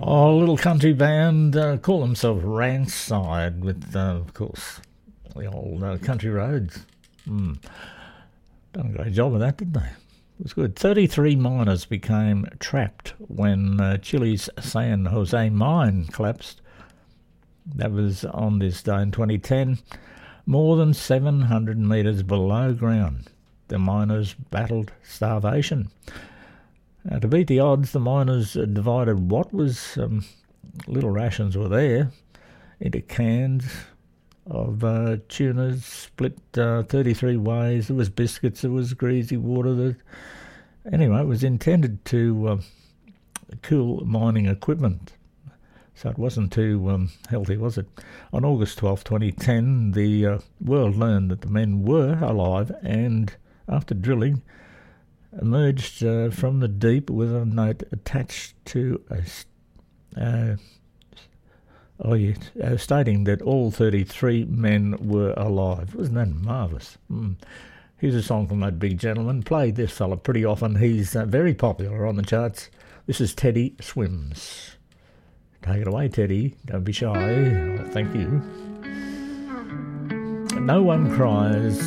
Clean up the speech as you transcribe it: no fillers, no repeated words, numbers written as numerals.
Oh, a little country band call themselves Ranchside with, of course, the old country roads. Done a great job of that, didn't they? It was good. 33 miners became trapped when Chile's San Jose mine collapsed. That was on this day in 2010, more than 700 metres below ground. The miners battled starvation. To beat the odds, the miners divided what was little rations were there into cans of tunas, split 33 ways. There was biscuits, there was greasy water. Anyway, it was intended to cool mining equipment, so it wasn't too healthy, was it? On August 12, 2010, the world learned that the men were alive and, after drilling, emerged from the deep with a note attached to stating that all 33 men were alive. Wasn't that marvellous? Here's a song from that big gentleman. Played this fella pretty often. He's very popular on the charts. This is Teddy Swims. Take it away, Teddy. Don't be shy. Oh, thank you. No one cries